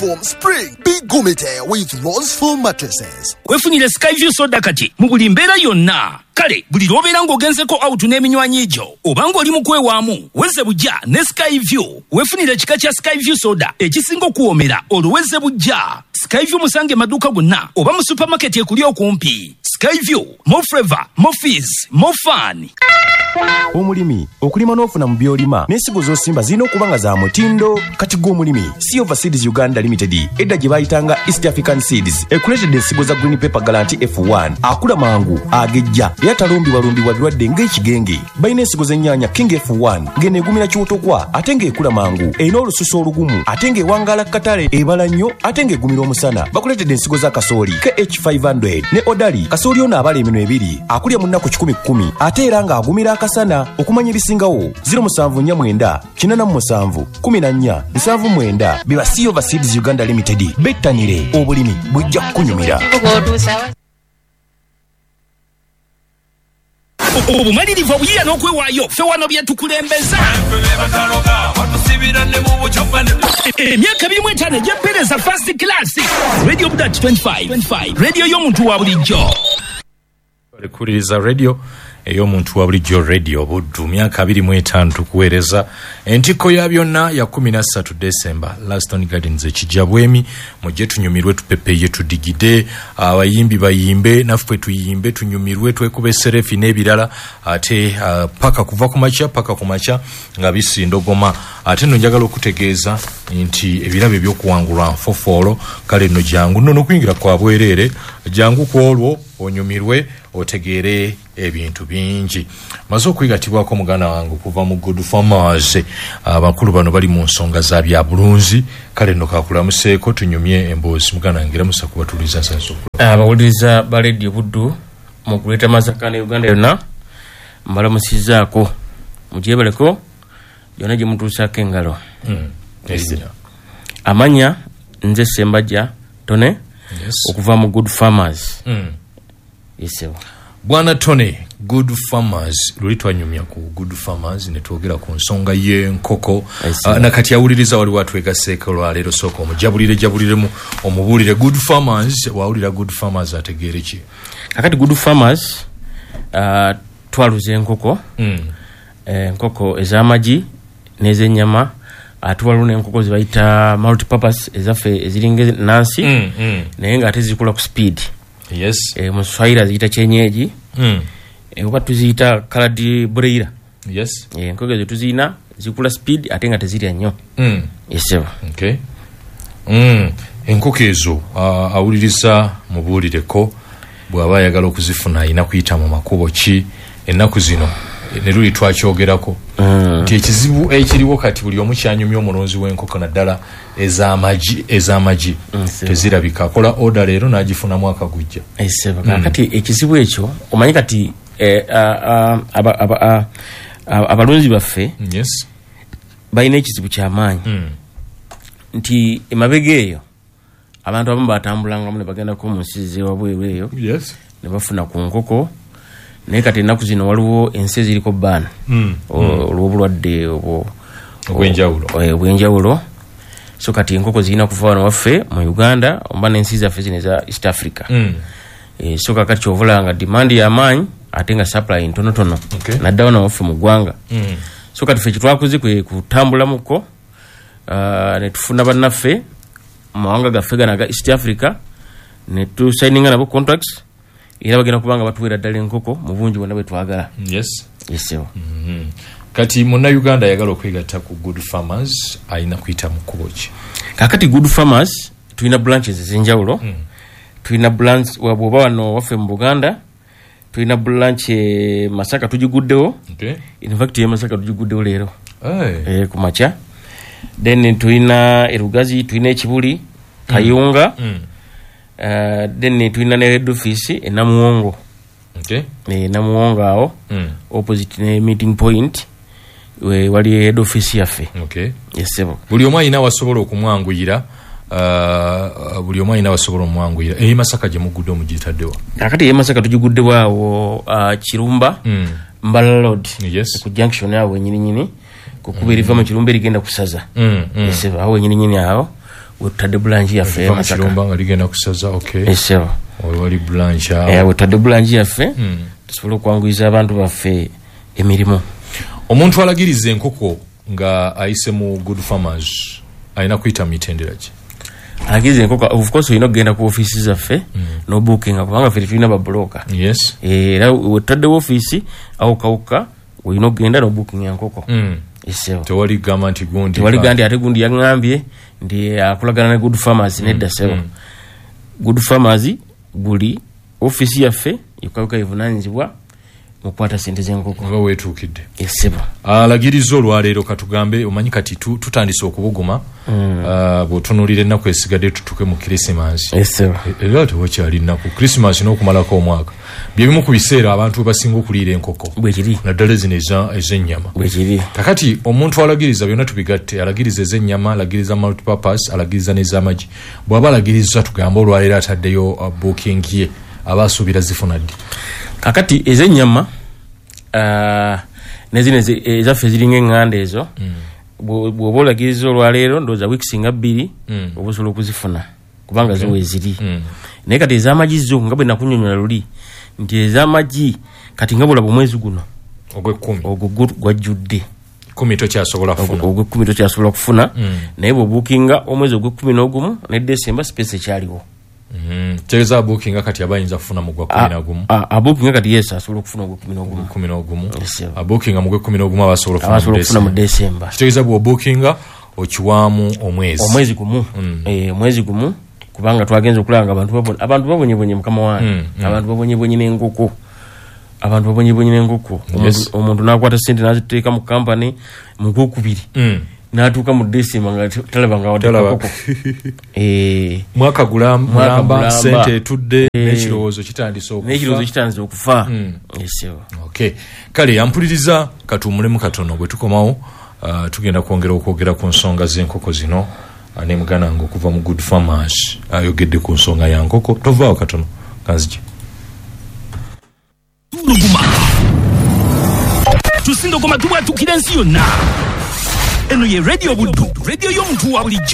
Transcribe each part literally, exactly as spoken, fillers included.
Foam Spring. Be gumite with Rose Foam mattresses. Wefunire Skyview soda kati mu buli mbeera yonna. Kale buli lwobeera ng'ogenzeko out n'eminywanyi gyo oba ng'oli mu kwewaamu wezze bujja ne Skyview. Wefunire ekika kya Skyview soda ekisinga okuwoomera olwezze bujja. Skyview musange maduuka gonna oba mu supermarket ekuli okumpi. Skyview, more flavor, more fizz, more fun. Omulimi okulima n'ofuna mu byolima n'ensigo z'osimba zirina okuba nga za mutindo. Kati gw'omulimi Silver Seeds Uganda Limited edda gye bayitanga East African Seeds ekuleetedde ensigo za Green Pepper Guarantee F one akula mangu agejja era talumbibwa lumbibwa birwadde ng'ekigenge. Balina ensigo z'ennyaanya King F one ng'eneegumira kiwotogwa ate ng'ekula mangu erina olususu olugumu ate ng'ewangaala katale ebala nnyo ate ng'egumira omusana. Bakuleetedde ensigo za kasooli K H five hundred ne Odali. Kasooli ono abala eminwe ebiri akulya mu nnaku kikumi kkumi ate era ng'agumira akasana. Okumanya ebisingawo zero musanvu nnya mwenda kinana mu musanvu kumi na nnya nsanvu mwenda biba Silver Seeds Uganda Limited. Bettanire obulimi bujja kunyumira. Obumalirivu obuyiira n'okwewaayo ffe wano bye tukulembeza. Emyaka ebiri mu etaano egy'empeereza first class. Radio Budat twenty-five radio y'omuntu wa bulijjo. Kuliriza radio ey'omuntu wa bulijjo radio Buddu myaka abiri mu etaano tukuweereza entiko ya byonna ya kumi na ssatu December Laston Gardens ekijabwemi mujje tunyumirwe tupepeeye tudigide abayimbi bayimbe naffe tuyimbe tunyumirwe twekube serefi n'ebirala ate uh, paka kuva ku macha paka ku macha nga bisindogoma ate no njagala okutegeeza nti ebirabe by'okuwangulwa nfofoolo kale no jangu nno n'okuyingira kwa bwerere jangu kwolwo onyumirwe otegeere ebintu bingi. Maze okwigatibwako mugana wangu kuva mu Good Farmers abakulu bano bali mu nsonga za bya bulunzi kale no kakulamuseeko tunyumye emboozi mugana ngira musa kubatuliza sanso abawuliza ba Radio Buddu mu kuleta mazakane Uganda yonna mbalamusizaako mujebaleko yona gye mutuusaako engalo. mm. yes. Amanya nze Sembajja Tone. Yes. Okuva mu Good Farmers. mm. Yesewa Bwana Tone Good Farmers luli twanyumya ku Good Farmers ne twogera ku nsonga y'enkoko uh, nakati awuliriza wali watwegaseeko lwaleero sooka omujabulire jabuliremu omubulire Good Farmers wawulira Good Farmers ategeere ki kakati Good Farmers uh, twaluze enkoko mm. enkoko ez'amagi n'ez'ennyama atuwalu n'enkoko zibayita multipurpose ezaffe eziringa nansi mm, mm. naye ng'ate zikula ku speed. Yes. E, mu Swahili ziyita kyenyeji. Mm. E, oba tuziyita colored broiler. Yes. E, enkoko ezo tuziyina zikula speed ate nga tezirya nnyo. Mm. Yesewa. Okay. Mm. Enkoko ezo uh, awuliriza mubuulireko bw'aba ayagala okuzifuna ayina kuyita mu makubo ki ennaku zino ne luli twakyogerako nti ekizibu ekiriwo kati buli omu kyanyumya omulonzi w'enkoko naddala ez'amagi ez'amagi tezirabika akola oda leero n'agifunamu akagujja. Kati ekizibu ekyo omanyi kati abalunzi baffe balina ekizibu ky'amaanyi nti emabega eyo abantu abamu batambulangamu ne bagendako mu nsi z'ewabweru eyo ne bafuna ku nkoko. Naye kati ennaku zino waliwo ensi eziriko bbaana olw'obulwadde obwenjawulo. So kati enkoko zirina kuva wano waffe mu Uganda oba n'ensi zaffe zino eza East Africa. So kakati kyovula nga demand y'amaanyi ate nga supply ntonotono nadda wano waffe mu ggwanga. So kati ffe kitwakoze kwe kutambulamuko ne tufuna bannaffe mu mawanga gaffe gano aga East Africa ne tusayininga nabo contracts era bagenda kubanga batuwera ddala enkoko mu bungi bwonna bwe twagala. Yes. Yesewa. Mm-hmm. Kati muna Uganda yagala okwegatta ku Good Farmers ayina kuyita mu kkubo ki? Kakati Good Farmers tulina branches ez'enjawulo. Mm. Tulina branch wabwoba wano waffe mu Buganda. Tulina branch e Masaka tugiguddewo. Okay. In fact ye Masaka tugiguddewo leero. Hey. Eh ku macha. Then tulina Erugazi, tulina Ekibuli, Kayunga. Mm. Mm. Uh, then tulina ne head office e Namuwongo. Okay. E Namuwongo awo. Mm. Opposite ne meeting point we wali head office yaffe. Okay. Yesebo. Buli omu ayina wasobola okumwanguyira uh, buli omu ayina wasobola omwanguyira eyi Masaka gye mugudde omugitaddewa. Akati ye Masaka tugiguddewo awo uh, Kirumba. Mm. Mbala Road. Yes. Ku junction awo nyini nyini kukubiriva mu Kirumba erigenda kusaza. Mm. Mm. Yesebo awo nyini nyini awo wetutadde bulanji yaffe Masaka nga ligenda kusaza okay esebo wali bulanji eh wetutadde bulanji yaffe tusobola okwanguyiza abantu baffe emirimu. Omuntu alagiriza enkoko nga ayise mu Good Farmers alina kuyita mitendera ki? Alagiriza enkoko of course olina okugenda ku offices zaffe no booking kubanga ffe tulina ba broker. Yes. Era wetutadde office awo kawuka olina okugenda no booking enkoko. Esebo tewali gamba nti gundi tewali gandi ate gundi yangambye ndi akulagana ne Good Farmers nedda sebo. Good Farmers buli office yaffe yokawuka evunanyizibwa mukwata sente z'enkoko nga weetuukidde. Esebo alagiriza olwaleero katugambe omanyi kati tutandise okubuguma bw'otunuulira ennaku esigadde tutuuke mu Krismasi. Esebo era tewakyali nnaku Krismasi n'okumalako omwaka bye bimu ku biseera abantu basinga okuliira enkoko bwekiri naddala zino ez'ennyama bwekiri. kakati omuntu alagiriza byonna tubigatte alagiriza ez'ennyama alagiriza multipurpose alagiriza n'ez'amagi bw'aba alagiriza tugambe olwaleero ataddeyo booking ye aba asuubira zifuna ddi? Kakati ez'ennyama uh, nezino ezaffe ziringa eŋŋanda ezo bw'oba olagiriza olwaleero ndowooza wiiki nga bbiri oba osobola okuzifuna kubanga zo weeziri. Naye kati ez'amagi zo nga bwe nakunnyonnyola luli nti ez'amagi kati nga bwolaba omwezi guno ogw'ekkumi ogwo gwajjudde kumi tokyasobola kufuna ogw'ekkumi tokyasobola kufuna naye bw'obuukinga omwezi ogw'ekkumi n'ogumu ne December space ekyaliwo. Tereza booking kati abayinza kufuna mu gwa kumi na gumu a booking kati yes asobola okufuna ogwa kumi n'ogumu kumi n'ogumu a booking mu gwa kumi n'ogumu abasobola okufuna mu December. Tereza bwo booking okiwaamu omwezi omwezi gumu eh omwezi gumu kubanga twagenze okulanga abantu babonye abantu babonye bonye mukama wange abantu babonye bonye n'enkoko abantu babonye bonye n'enkoko omuntu n'akwata sente n'aziteeka mu company mu gwokubiri natuuka mu December nga talaba nga wadde eh mwaka gulamba sente etudde n'ekirowoozo kitandise okufa n'ekirowoozo kitandise okufa. Esebo okay kale yampuliriza katuumulemu katono bwe tukomawo tugenda kwongera okwogera ku nsonga z'enkoko zino ne mugana ngo okuva mu Good Farmers ayogedde ku nsonga ya nkoko tovaawo katono kanzije tusindogoma tubwatukira ensi yonna. Eno ye Radio Buddu, radio y'omuntu wa bulijjo.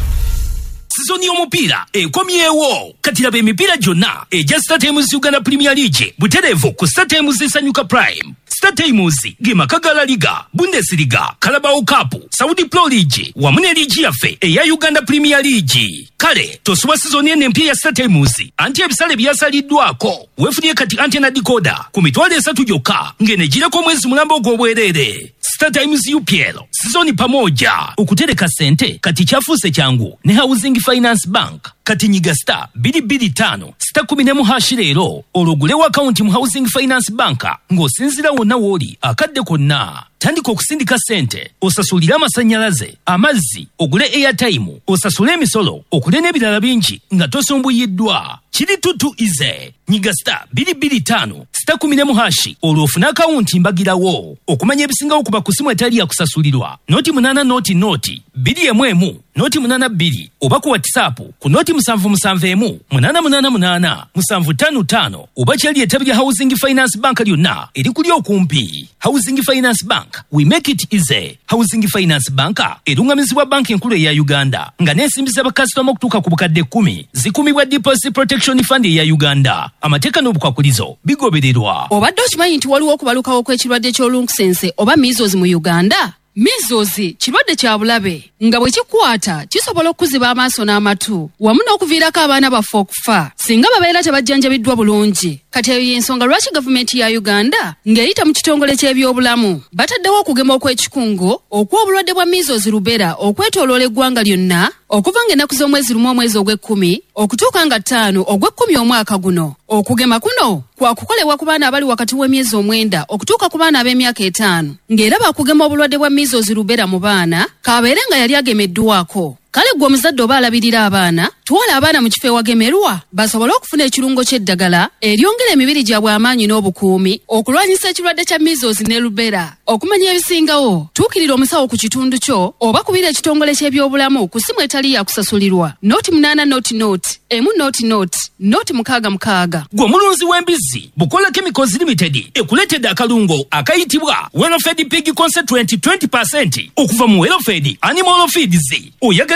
Sizoni y'omupiira ekomyewo kati laba emipiira gyonna egya StarTimes Uganda Premier League butereevu ku StarTimes Esanyuka Prime. StarTimes ge maka ga La Liga, Bundesliga, Carabao Cup, Saudi Pro League wamu ne liigi yaffe eya Uganda Premier League. Kale tosuba sizoni eno empya ya StarTimes anti ebisale byasaliddwako weefunye kati antena decoder ku mitwalo esatu gyokka ng'enegireko omwezi mulamba ogw'obwereere. StarTimes U P L sizoni pamoja okutereka sente kati kyafuuse kyangu ne Housing Finance Bank kati nyiga star bili bili tano star kumi ne muhashi leero ologulewo akaunti mu Housing Finance Bank ng'osinzira wonna wooli akadde konna. Tandika okusindika sente osasulira amasannyalaze amazzi ogule airtime osasule emisolo okule n'ebirala bingi nga tosumbuyiddwa. Kiri tutu ize nyiga star bili bili tano star kumi ne muhashi olwofuna akawunti mbagirawo okumanya ebisingawo kuba ku simu etali ya kusasulirwa noti munana noti noti bili emu emu noti munana bbiri oba ku WhatsApp ku noti musanvu musanvu emu munana munana munana musanvu tano tano oba kyali ettabi lya Housing Finance Bank lyonna erikuli okumpi. Housing Finance Bank, we make it easy. Housing Finance Bank erungamizibwa banki enkulu eya Uganda nga n'ensimbi z'abakasitoma okutuuka ku bukadde kkumi zikumibwa Deposit Protection Fund eya Uganda. Amateeka n'obukwakulizo bigobererwa. Obadde okimanyi nti waliwo okubalukawo kw'ekirwadde ky'olunkusense oba measles mu Uganda? Measles kirwadde kya bulabe nga bwe kikwata kisobola okuziba amaaso n'amatu wamu n'okuviirako abaana baffe okufa singa babeera tebajjanjabiddwa bulungi. Kati eyo y'ensonga lwaki gavumenti ya Uganda ng'eyita mu kitongole ky'ebyobulamu bataddewo okugema okw'ekikungo okw'obulwadde bwa measles rubella okwetooloola eggwanga lyonna okuva ng'ennaku z'omwezi lumu omwezi ogw'ekkumi okutuuka nga ttaano ogw'ekkumi omwaka guno. Okugema kuno kwa kukolebwa ku baana abali wakati w'emyezi omwenda okutuuka ku baana ab'emyaka etaano ng'era baakugema obulwadde bwa measles rubella mu baana kabeere nga yali agemeddwako. Kale gwe omuzadde oba alabirira abaana tuwala abaana mu kifo ewagemerwa basobole okufuna ekirungo ky'eddagala eryongera emibiri gyabwe amaanyi n'obukuumi okulwanyisa ekirwadde kya measles ne rubella. Okumanya ebisingawo tuukirira omusawo ku kitundu kyo oba kubira ekitongole ky'ebyobulamu ku simu etali ya kusasulirwa noti munana noti noti emu noti noti noti mukaaga mukaaga. Gwe omulunzi w'embizzi Bukola Chemicals Limited ekuleetedde akalungo akayitibwa Welfed Pig Concentrate twenty percent okuva mu Welfed Animal Feeds. Oyagala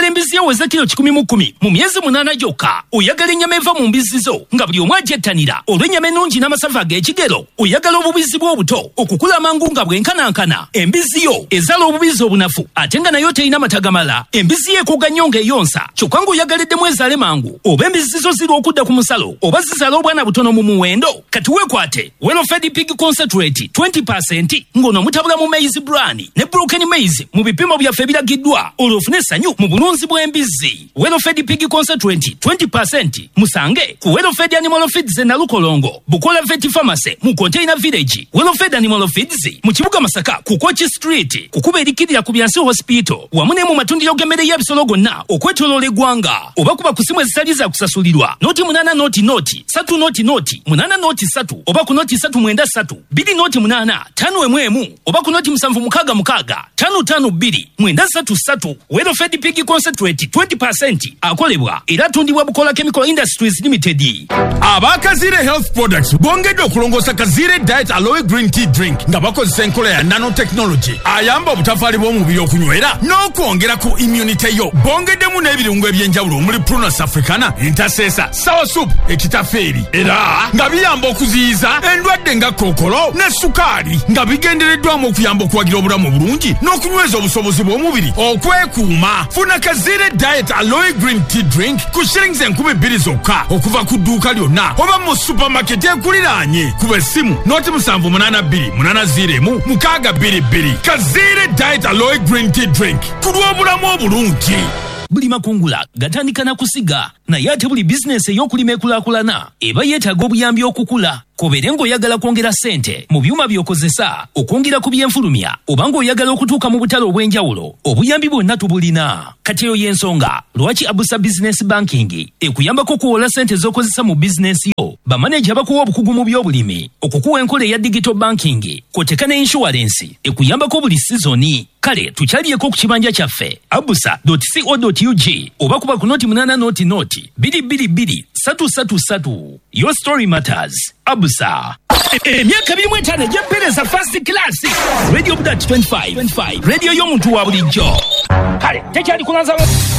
oyagala embizi yaweza kilo kikumi mu kkumi mu myezi munaana gyokka, oyagala ennyama eva mu mbizzi zo nga buli omu agyettanira olw'ennyama ennungi n'amasavu ag'ekigero, oyagala obubizi bw'obuto okukula amangu nga bwenkanankana, embizzi yo ezaala obubizi obunafu ate nga nayo terina mata gamala, embizzi yo ekooga nnyo ng'eyonsa kyokka ng'oyagaliddemu ezaale mangu, oba embizzi zo ziri okudda ku musalo oba zizaala obwana butono mu muwendo, kati weekwate Welfed Pig Concentrate twenty percent ng'ono mutabula mu maize bran ne broken maize mu bipimo byaffe ebiragiddwa olwofune essanyu mu bulunzi bw'embizzi. Welfed Pig Concentrate twenty percent musange ku Welfed Animal Feeds e Nalukolongo, Bukola Vet Pharmacy mu Container Village, Welfed Animal Feeds mu kibuga Masaka ku Kochi Street, kukuba erikirira ku Byansi Hospital wamu ne mu matundiro g'emmere y'ebisolo gonna okwetoloola eggwanga, oba kuba ku simu ezitali za kusasulirwa noti munana noti noti satu noti noti munana noti satu oba ku noti satu mwenda satu biri noti munana tano emu emu oba ku noti musanvu mukaaga mukaaga tano tano bbiri mwenda satu satu. Welfed Pig Concentrate twenty percent akolebwa era atundibwa Bukola Chemical Industries Limited. Abakazire Health Products bongedde okulongoosa Kazire Diet Aloe Green Tea Drink nga bakozesa enkola ya nanotechnology ayamba obutafaali bw'omubiri okunywera n'okwongera ku immunity yo. Bongeddemu n'ebirungo ebyenjawulo omuli Prunus Africana, Intercessor, Sour Soup, ekitafeeri era nga biyamba okuziyiza endwadde nga kookolo ne sukaali nga bigendereddwamu okuyamba okuwagira obulamu bulungi n'okunyweza obusobozi bw'omubiri okwekuuma. Funa Kazire Diet Aloe Green Tea Drink ku shillings enkumi bbiri zokka okuva ku dduuka lyonna oba mu supermarket ekuliraanye. Kuba essimu noti musanvu munaana bbiri munaana ziro emu mukaaga bbiri bbiri. Kazire Diet Aloe Green Tea Drink ku lw'obulamu obulungi. Buli makungula gatandika na kusiga naye ate buli bizinesi ey'okulima ekulaakulana eba yeetaaga obuyambi okukula. Kobeere ng'oyagala kwongera ssente mu byuma by'okozesa okwongera ku byenfulumya oba ng'oyagala okutuuka mu butale obw'enjawulo, obuyambi bwonna tubulina. Kati eyo y'ensonga lwaki Abusa Business Banking ekuyambako okuwola ssente z'okozesa mu bizinesi yo. Bamaneja bakuwa obukugu mu by'obulimi, okukuwa enkola eya digital banking kw'oteeka ne insurance ekuyambako buli sizoni. Kale tukyaliyeko ku kibanja kyaffe abusa dot co dot u g oba kuba ku noti munana noti noti bbiri bbiri bbiri satu satu satu. Your story matters. Abusa. Emyaka ebiri mu etaano egy'empeereza first class. Radio Budat twenty-five. Radio y'omuntu wa bulijjo. Kale tekyali kulanza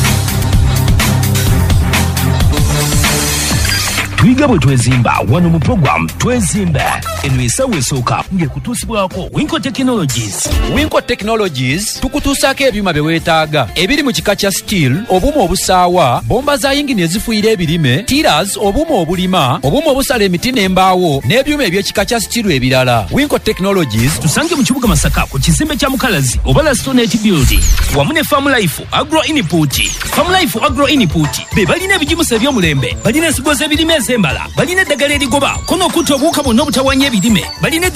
twiga bwe twezimba wano mu program twezimbe eno esawo esooka ng'ekutuusibwako Winco Technologies. Winco Technologies tukutuusaako ebyuma bye weetaaga ebiri mu kika kya steel, obuuma obusaawa, bomba za yingini ezifuuyira ebirime, tiras, obuuma obulima, obuuma obusala emiti n'embaawo n'ebyuma eby'ekika kya steel ebirala. Winco Technologies tusange mu kibuga Masaka ku kizimbe kya Mukalazi oba Lastonate Building wamu ne Farm Life Agro Input. Farm Life Agro Input be balina ebijimusa eby'omulembe, balina ensigo z'ebirime ez'embala, balina eddagala erigoba ko n'okutta obuwuka bwonna obutawanya ebirime, balina